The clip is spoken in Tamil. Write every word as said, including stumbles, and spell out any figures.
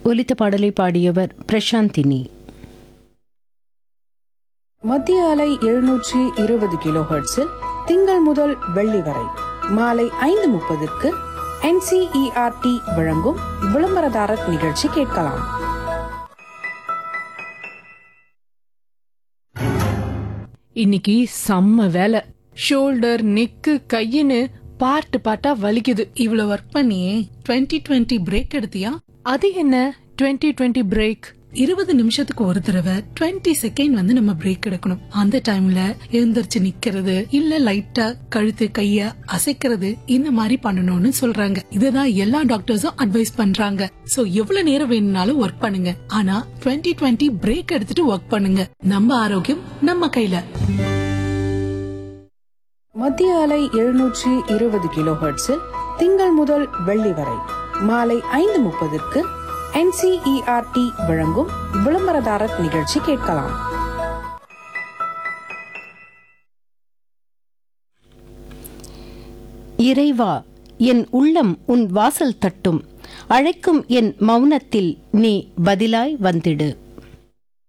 ஒலித்த பாடலை பாடியவர் பிரசாந்தினி. மத்திய அலை எழுநூற்றி இருபது கிலோ ஹெர்ட்ஸில் திங்கள் முதல் வெள்ளி வரை மாலை ஐந்து முப்பதுக்கு என்சிஇஆர்டி வழங்கும் விளம்பரதாரர் நிகழ்ச்சி கேட்கலாம். இன்னைக்கு செம்ம வேலை. ஷோல்டர், நெக்கு, கையின்னு பார்ட் பார்ட்டா வலிக்குது. இவ்வளவு ஒர்க் பண்ணியே டுவெண்ட்டி டுவெண்ட்டி பிரேக் எடுத்தியா? அது என்ன டுவெண்ட்டி டுவெண்ட்டி பிரேக்? இருபது நிமிஷத்துக்கு ஒரு தடவை டுவெண்ட்டி செகண்ட் வந்து நம்ம பிரேக் எடுக்கணும். அந்த டைம்ல எழுந்திருச்சு நிக்கிறது, இல்ல லைட்டா கழுத்து கைய அசைக்கிறது, இந்த மாதிரி பண்ணணும்னு சொல்றாங்க. இததான் எல்லா டாக்டர்ஸும் அட்வைஸ் பண்றாங்க. சோ எவ்வளவு நேரம் வேணும்னாலும் ஒர்க் பண்ணுங்க, ஆனா டுவெண்ட்டி டுவெண்ட்டி பிரேக் எடுத்துட்டு ஒர்க் பண்ணுங்க. நம்ம ஆரோக்கியம் நம்ம கையில. மத்திய அலை எழுநூற்றி இருபது கிலோ ஹெர்ட்ஸில் திங்கள் முதல் வெள்ளி வரை மாலை ஐந்து முப்பதுக்கு என்சிஇஆர்டி வழங்கும் விளம்பரதாரர் நிகழ்ச்சி கேட்கலாம். இறைவா, என் உள்ளம் உன் வாசல் தட்டும், அழைக்கும் என் மௌனத்தில் நீ பதிலாய் வந்திடு.